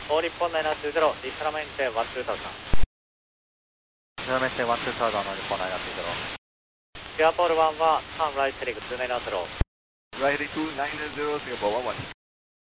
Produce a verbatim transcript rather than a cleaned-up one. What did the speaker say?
All Nippon nine two zero, Displacement one two thousand. Displacement one two thousand の日本ナインツーゼロ。 Singapore one one, turn right select two nine zero. Right two nine zero, Singapore one one.